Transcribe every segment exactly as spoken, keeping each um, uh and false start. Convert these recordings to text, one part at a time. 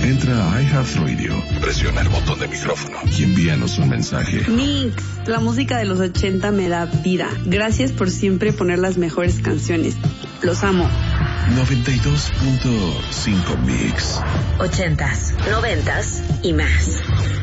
Entra a iHeartRadio, presiona el botón de micrófono y envíanos un mensaje. Mix, la música de los ochenta me da vida. Gracias por siempre poner las mejores canciones. Los amo. noventa y dos punto cinco Mix. Ochentas, noventas y más.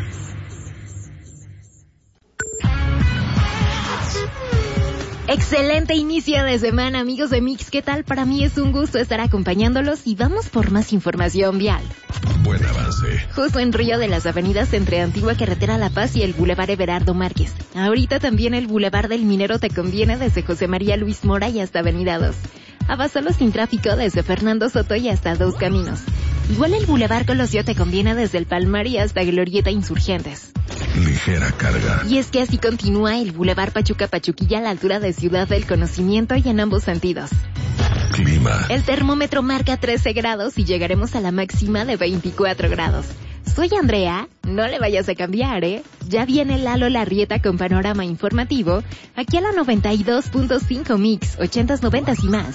Excelente inicio de semana, amigos de Mix. ¿Qué tal? Para mí es un gusto estar acompañándolos y vamos por más información vial. Buen avance. Justo en Río de las avenidas entre Antigua Carretera La Paz y el Boulevard Everardo Márquez. Ahorita también el Boulevard del Minero te conviene desde José María Luis Mora y hasta Avenida dos. Abasolo sin tráfico desde Fernando Soto y hasta Dos Caminos. Igual el Boulevard Colosio te conviene desde el Palmar y hasta Glorieta Insurgentes. Ligera carga. Y es que así continúa el Boulevard Pachuca Pachuquilla a la altura de Ciudad del Conocimiento y en ambos sentidos. Clima. El termómetro marca trece grados y llegaremos a la máxima de veinticuatro grados. Soy Andrea, no le vayas a cambiar, ¿eh? Ya viene Lalo Larrieta con panorama informativo, aquí a la noventa y dos punto cinco Mix, ochentas, noventas y más.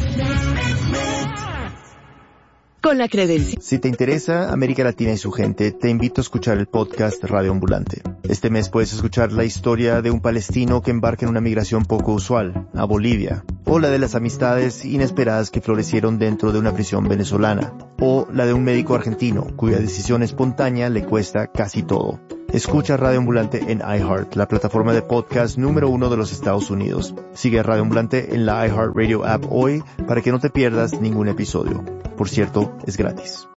Con la credencial. Si te interesa América Latina y su gente, te invito a escuchar el podcast Radio Ambulante. Este mes puedes escuchar la historia de un palestino que embarca en una migración poco usual, a Bolivia, o la de las amistades inesperadas que florecieron dentro de una prisión venezolana, o la de un médico argentino cuya decisión espontánea le cuesta casi todo. Escucha Radio Ambulante en iHeart, la plataforma de podcast número uno de los Estados Unidos. Sigue Radio Ambulante en la iHeartRadio app hoy para que no te pierdas ningún episodio. Por cierto, es gratis.